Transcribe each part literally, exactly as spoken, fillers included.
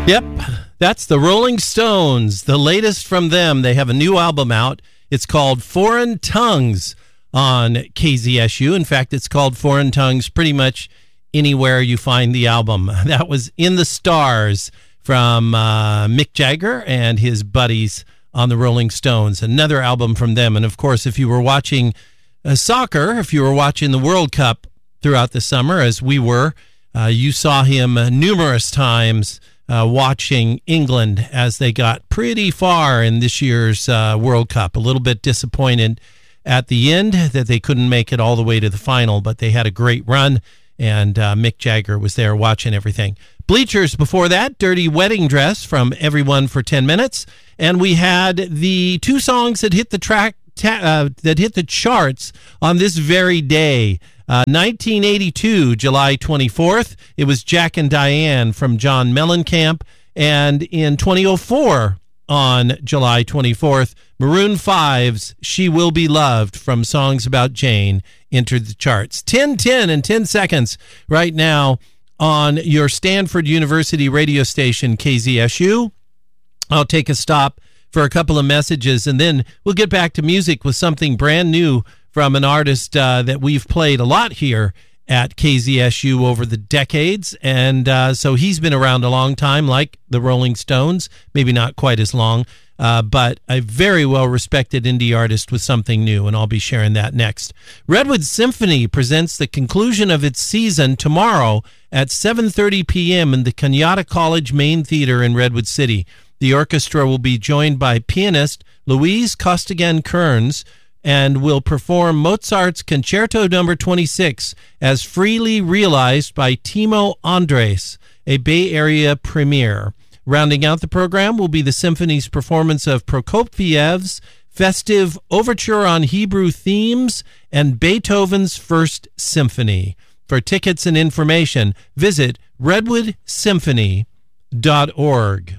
Yep, that's the Rolling Stones, the latest from them. They have a new album out. It's called Foreign Tongues on K Z S U. In fact, it's called Foreign Tongues pretty much anywhere you find the album. That was In the Stars from uh, Mick Jagger and his buddies on the Rolling Stones, another album from them. And of course, if you were watching uh, soccer, if you were watching the World Cup throughout the summer, as we were, uh, you saw him uh, numerous times Uh, watching England as they got pretty far in this year's uh, World Cup. A little bit disappointed at the end that they couldn't make it all the way to the final, but they had a great run, and uh, Mick Jagger was there watching everything. Bleachers before that, Dirty Wedding Dress from Everyone for ten minutes, and we had the two songs that hit the track ta- uh, that hit the charts on this very day. Uh, nineteen eighty-two, July twenty-fourth, it was Jack and Diane from John Mellencamp. And in twenty oh four, on July twenty-fourth, Maroon five's She Will Be Loved from Songs About Jane entered the charts. ten ten and ten seconds right now on your Stanford University radio station, K Z S U. I'll take a stop for a couple of messages, and then we'll get back to music with something brand new from an artist uh, that we've played a lot here at K Z S U over the decades. And uh, so he's been around a long time, like the Rolling Stones, maybe not quite as long, uh, but a very well-respected indie artist with something new, and I'll be sharing that next. Redwood Symphony presents the conclusion of its season tomorrow at seven thirty p.m. in the Kenyatta College Main Theater in Redwood City. The orchestra will be joined by pianist Louise Costigan-Kearns, and will perform Mozart's Concerto Number twenty-six as freely realized by Timo Andres, a Bay Area premiere. Rounding out the program will be the symphony's performance of Prokofiev's festive overture on Hebrew themes and Beethoven's First Symphony. For tickets and information, visit redwood symphony dot org.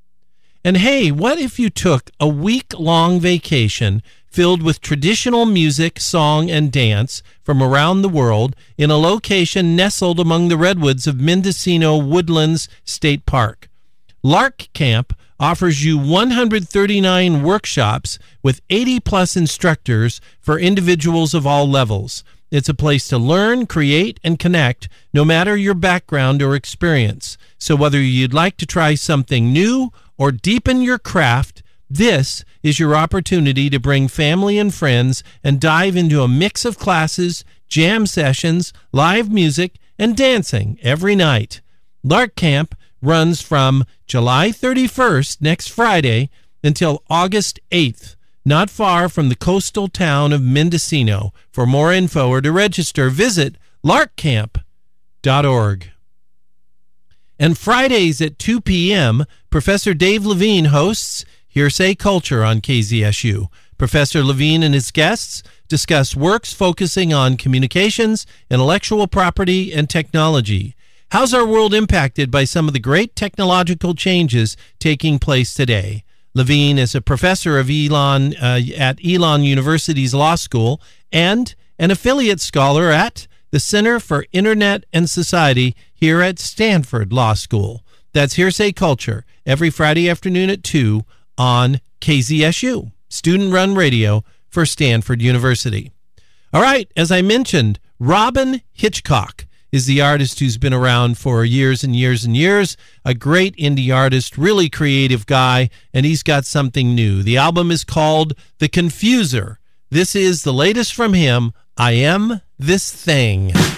And hey, what if you took a week-long vacation filled with traditional music, song, and dance from around the world in a location nestled among the redwoods of Mendocino Woodlands State Park? Lark Camp offers you one hundred thirty-nine workshops with eighty plus instructors for individuals of all levels. It's a place to learn, create, and connect, no matter your background or experience. So whether you'd like to try something new or deepen your craft, this is your opportunity to bring family and friends and dive into a mix of classes, jam sessions, live music, and dancing every night. Lark Camp runs from July thirty-first, next Friday, until August eighth, not far from the coastal town of Mendocino. For more info or to register, visit lark camp dot org. And Fridays at two p.m., Professor Dave Levine hosts Hearsay Culture on K Z S U. Professor Levine and his guests discuss works focusing on communications, intellectual property, and technology. How's our world impacted by some of the great technological changes taking place today? Levine is a professor of Elon uh, at Elon University's Law School and an affiliate scholar at the Center for Internet and Society here at Stanford Law School. That's Hearsay Culture every Friday afternoon at two on K Z S U, student-run radio for Stanford University. All right, as I mentioned, Robyn Hitchcock is the artist who's been around for years and years and years, a great indie artist, really creative guy, and he's got something new. The album is called The Confuser. This is the latest from him, I Am This Thing.